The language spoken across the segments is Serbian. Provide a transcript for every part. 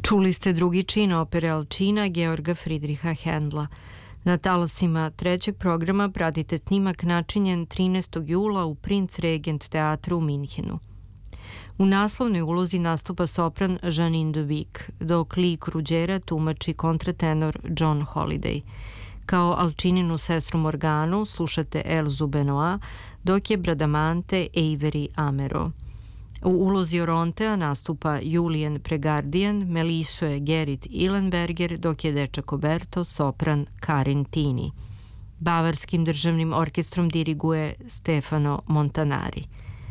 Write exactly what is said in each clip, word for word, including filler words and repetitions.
Čuli ste drugi čin opere Alčina Georga Friedricha Händla. Na talasima trećeg programa pratite snimak načinjen trinaestog jula u Prinz Regent teatru u Minhenu. U naslovnoj ulozi nastupa sopran Janine de Vic, dok lik Ruđera tumači kontratenor John Holiday. Kao Alčininu sestru Morganu slušate Elzu Benoit, dok je Bradamante Avery Amero. U ulozi Orontea nastupa Julien Pregardian, Meliso je Gerrit Ilenberger, dok je dečak Oberto sopran Karin Tini. Bavarskim državnim orkestrom diriguje Stefano Montanari.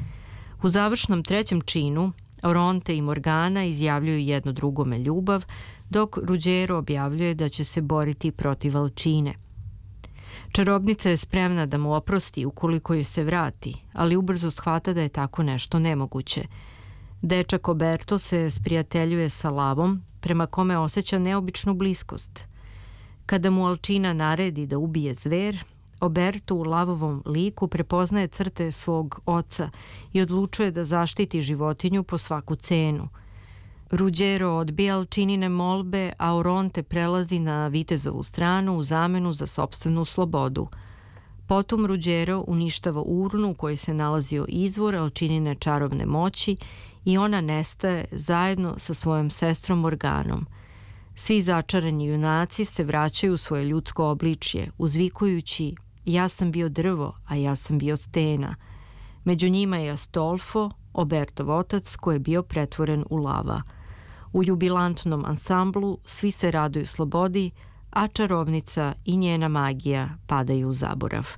U završnom trećem činu Oronte i Morgana izjavljuju jedno drugome ljubav, dok Ruđero objavljuje da će se boriti protiv Alčine. Čarobnica je spremna da mu oprosti ukoliko joj se vrati, ali ubrzo shvata da je tako nešto nemoguće. Dečak Oberto se sprijateljuje sa lavom, prema kome osjeća neobičnu bliskost. Kada mu Alčina naredi da ubije zver, Oberto u lavovom liku prepoznaje crte svog oca i odlučuje da zaštiti životinju po svaku cenu. Ruđero odbija Alčinine molbe, a Oronte prelazi na vitezovu stranu u zamenu za sopstvenu slobodu. Potom Ruđero uništava urnu u kojoj se nalazio izvor Alčinine čarobne moći i ona nestaje zajedno sa svojom sestrom Morganom. Svi začarani junaci se vraćaju u svoje ljudsko obličje, uzvikujući "Ja sam bio drvo, a ja sam bio stena". Među njima je Astolfo, Obertov otac, koji je bio pretvoren u lava. U jubilantnom ansamblu svi se raduju slobodi, a čarovnica i njena magija padaju u zaborav.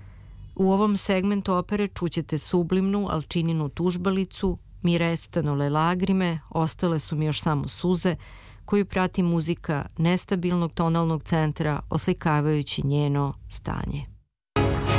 U ovom segmentu opere čućete sublimnu Alčininu tužbalicu "Mi restano le lagrime, ostale su mi još samo suze", koju prati muzika nestabilnog tonalnog centra oslikavajući njeno stanje.